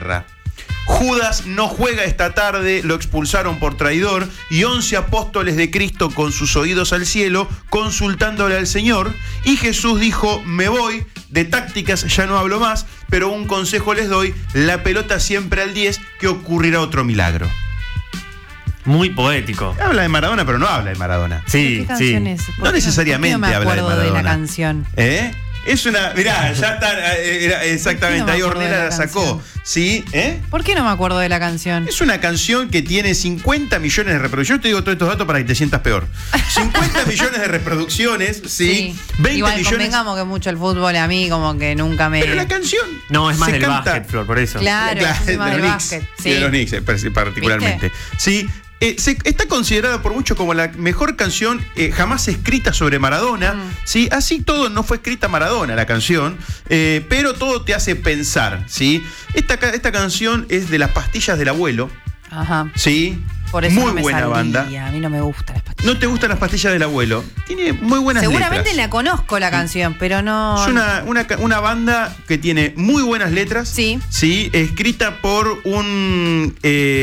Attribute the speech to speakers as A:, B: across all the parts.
A: guerra. Judas no juega esta tarde, lo expulsaron por traidor, y 11 apóstoles de Cristo con sus oídos al cielo, consultándole al Señor, y Jesús dijo, me voy, de tácticas ya no hablo más, pero un consejo les doy, la pelota siempre al 10, que ocurrirá otro milagro.
B: Muy poético.
A: Habla de Maradona, pero no habla de Maradona.
B: Sí,
C: ¿Qué canción es?
A: No necesariamente habla de Maradona.
C: De la canción.
A: Es una... Mirá, ya está... exactamente, ahí Ornella la sacó. ¿Sí?
C: ¿Por qué no me acuerdo de la canción?
A: Es una canción que tiene 50 millones de reproducciones. Yo te digo todos estos datos para que te sientas peor. 50 millones de reproducciones, ¿sí? 20
C: igual
A: millones...
C: convengamos que mucho el fútbol a mí como que nunca me...
A: Pero la canción...
B: No, es más del
A: canta...
B: básquet, Flor, por eso.
C: Claro, es más del básquet.
A: Sí. De los Knicks, particularmente. ¿Viste? Sí. Está considerada por muchos como la mejor canción jamás escrita sobre Maradona. ¿Sí? Así todo no fue escrita Maradona, la canción, pero todo te hace pensar. ¿Sí? Esta canción es de Las Pastillas del Abuelo.
C: Ajá.
A: ¿Sí?
C: Por eso
A: muy
C: no me
A: buena
C: salía.
A: banda.
C: A mí no me gustan las pastillas.
A: ¿No te gustan Las Pastillas del Abuelo? Tiene muy buenas
C: Seguramente
A: letras.
C: la conozco la canción, pero no...
A: Es una banda que tiene muy buenas letras.
C: Sí.
A: Sí, escrita por un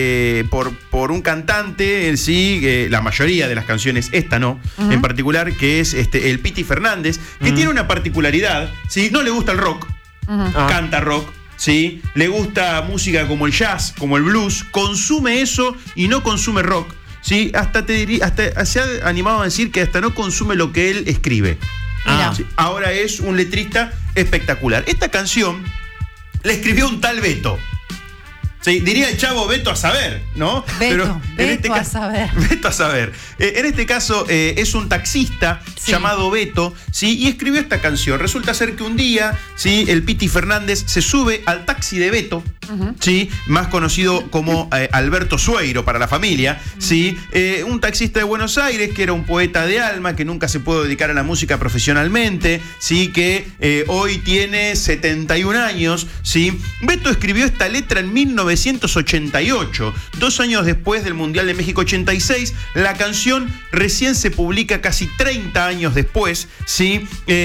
A: cantante, sí, la mayoría de las canciones, esta no, en particular, que es el Piti Fernández, que tiene una particularidad, ¿sí? No le gusta el rock, canta rock. ¿Sí? Le gusta música como el jazz, como el blues, consume eso y no consume rock. ¿Sí? Hasta se ha animado a decir que hasta no consume lo que él escribe. ¿Sí? Ahora es un letrista espectacular. Esta canción la escribió un tal Beto. Sí, diría el chavo Beto a saber, ¿no?
C: Beto a saber.
A: Beto a saber. En este caso es un taxista llamado Beto, ¿sí? Y escribió esta canción. Resulta ser que un día, ¿sí? El Piti Fernández se sube al taxi de Beto, ¿sí? Más conocido como Alberto Sueiro para la familia, ¿sí? Un taxista de Buenos Aires que era un poeta de alma, que nunca se pudo dedicar a la música profesionalmente, ¿sí? Que hoy tiene 71 años, ¿sí? Beto escribió esta letra en 1988, 2 años después del Mundial de México 86. La canción recién se publica casi 30 años después, ¿sí?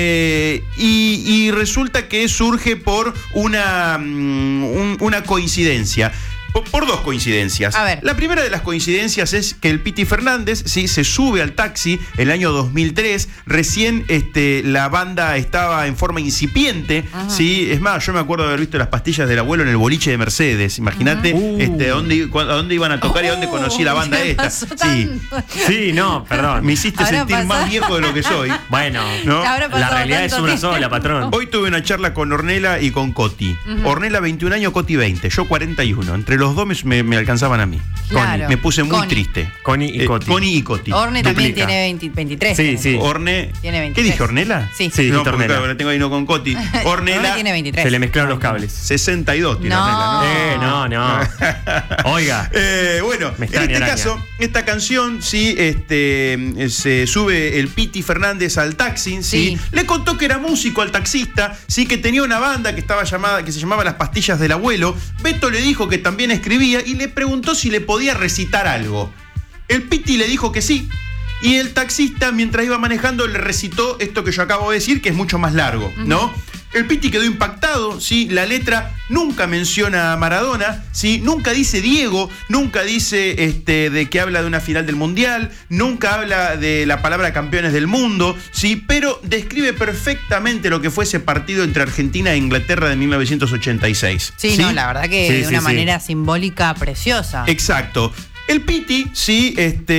A: Y resulta que surge por una coincidencia. Por dos coincidencias.
C: A ver.
A: La primera de las coincidencias es que el Piti Fernández, ¿sí? Se sube al taxi el año 2003. Recién la banda estaba en forma incipiente. ¿Sí? Es más, yo me acuerdo de haber visto Las Pastillas del Abuelo en el boliche de Mercedes. Imagínate a dónde iban a tocar y a dónde conocí la banda esta.
B: Sí, no, perdón.
A: Me hiciste sentir más viejo de lo que soy.
B: Bueno,
A: ¿no?
B: La realidad es una sola, patrón.
A: Hoy tuve una charla con Ornella y con Coti. Ornella 21 años, Coti 20. Yo 41. Entre los dos me alcanzaban a mí.
C: Claro.
A: Me puse muy triste.
B: Connie y Coti.
C: Orne también tiene 23.
B: Sí.
A: Orne.
C: Tiene 23.
A: ¿Qué dije, Ornella?
C: Sí.
A: No, porque claro, la tengo ahí no con Coti. Ornella
C: tiene 23.
B: Se le mezclaron los cables.
A: 62 tiene
C: No.
A: Ornella,
B: No. Oiga.
A: Bueno, en este caso, esta canción, sí, se sube el Piti Fernández al taxi, ¿sí? Le contó que era músico al taxista, sí, que tenía una banda que se llamaba Las Pastillas del Abuelo. Beto le dijo que también escribía y le preguntó si le podía recitar algo. El Piti le dijo que sí. Y el taxista, mientras iba manejando, le recitó esto que yo acabo de decir, que es mucho más largo, ¿no? El Piti quedó impactado, ¿sí? La letra nunca menciona a Maradona, ¿sí? Nunca dice Diego, nunca dice de que habla de una final del Mundial, nunca habla de la palabra campeones del mundo, ¿sí? Pero describe perfectamente lo que fue ese partido entre Argentina e Inglaterra de 1986.
C: Sí, no, la verdad que de una manera simbólica preciosa.
A: Exacto. El Piti, sí,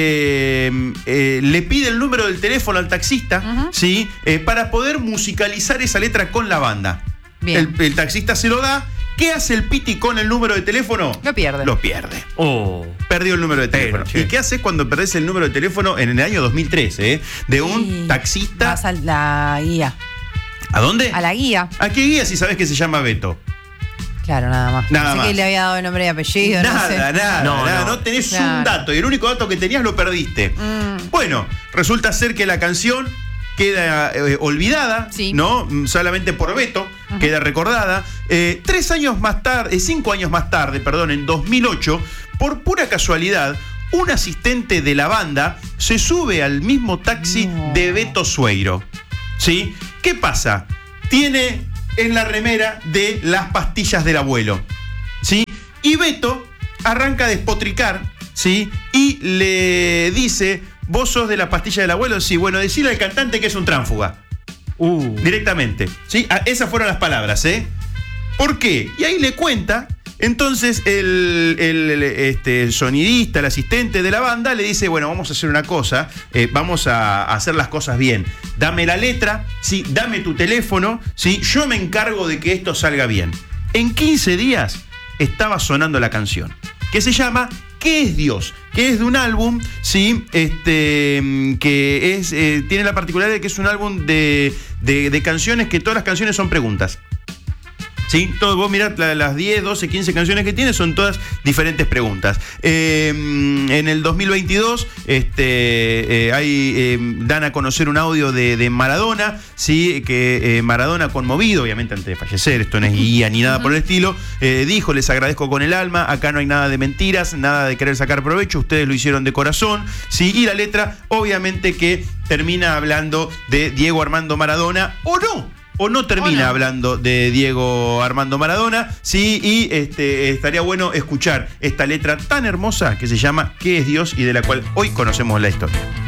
A: le pide el número del teléfono al taxista, sí, para poder musicalizar esa letra con la banda.
C: Bien.
A: El taxista se lo da. ¿Qué hace el Piti con el número de teléfono?
C: Lo pierde.
A: Perdió el número de teléfono. ¿Y qué haces cuando perdés el número de teléfono en el año 2013? De un taxista.
C: Vas a la guía.
A: ¿A dónde?
C: A la guía.
A: ¿A qué guía si sabes que se llama Beto?
C: Claro, nada más.
A: Nada más.
C: que le había dado el nombre y apellido.
A: Nada. No tenés un dato. Y el único dato que tenías lo perdiste. Bueno, resulta ser que la canción queda olvidada, ¿no? Solamente por Beto, queda recordada. 5 años más tarde, en 2008, por pura casualidad, un asistente de la banda se sube al mismo taxi de Beto Sueiro. ¿Sí? ¿Qué pasa? Tiene en la remera de Las Pastillas del Abuelo, ¿sí? Y Beto arranca a despotricar, ¿sí? Y le dice, ¿vos sos de la pastilla del abuelo? Sí, bueno, decirle al cantante que es un tránsfuga. Directamente, ¿sí? Esas fueron las palabras, ¿eh? ¿Por qué? Y ahí le cuenta. Entonces el sonidista, el asistente de la banda le dice, bueno, vamos a hacer una cosa, vamos a hacer las cosas bien. Dame la letra, ¿sí? Dame tu teléfono, ¿sí? Yo me encargo de que esto salga bien. En 15 días estaba sonando la canción, que se llama ¿Qué es Dios? Que es de un álbum, ¿sí? Que es, tiene la particularidad de que es un álbum de canciones que todas las canciones son preguntas. ¿Sí? Todo, vos mirá las 10, 12, 15 canciones que tiene, son todas diferentes preguntas. En el 2022 dan a conocer un audio de Maradona, ¿sí? Que Maradona, conmovido, obviamente antes de fallecer, esto no es guía ni nada por el estilo, dijo, les agradezco con el alma, acá no hay nada de mentiras, nada de querer sacar provecho, ustedes lo hicieron de corazón, ¿sí? Y la letra, obviamente que termina hablando de Diego Armando Maradona, o no termina hablando de Diego Armando Maradona, sí, y estaría bueno escuchar esta letra tan hermosa que se llama ¿Qué es Dios? Y de la cual hoy conocemos la historia.